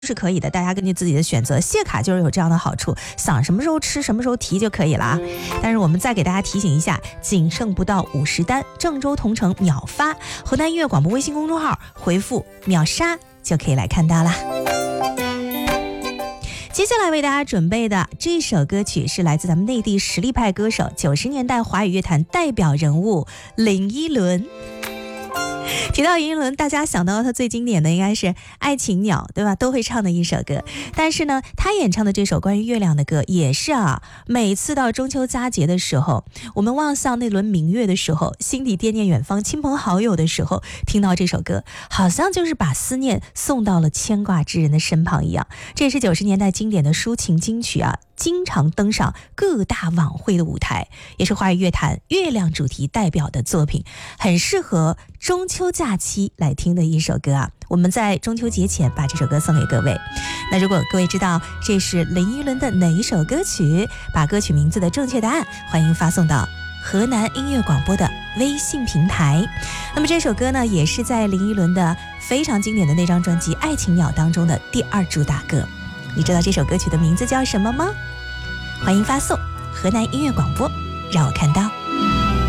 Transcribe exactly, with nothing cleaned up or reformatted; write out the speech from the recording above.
是可以的，大家根据自己的选择，谢卡就是有这样的好处，想什么时候吃什么时候提就可以了啊。但是我们再给大家提醒一下，仅剩不到五十单，郑州同城秒发，河南音乐广播微信公众号回复秒杀就可以来看到啦。接下来为大家准备的这首歌曲是来自咱们内地实力派歌手，九十年代华语乐坛代表人物林依轮。提到林依轮，大家想到他最经典的应该是《爱情鸟》，对吧？都会唱的一首歌。但是呢，他演唱的这首关于月亮的歌，也是啊，每次到中秋佳节的时候，我们望向那轮明月的时候，心底惦念远方亲朋好友的时候，听到这首歌，好像就是把思念送到了牵挂之人的身旁一样。这也是九十年代经典的抒情金曲啊，经常登上各大晚会的舞台，也是华语乐坛月亮主题代表的作品，很适合中秋假期来听的一首歌啊。我们在中秋节前把这首歌送给各位。那如果各位知道这是林依轮的哪一首歌曲，把歌曲名字的正确答案欢迎发送到河南音乐广播的微信平台。那么这首歌呢，也是在林依轮的非常经典的那张专辑《爱情鸟》当中的第二主打歌。你知道这首歌曲的名字叫什么吗？欢迎发送河南音乐广播，让我看到。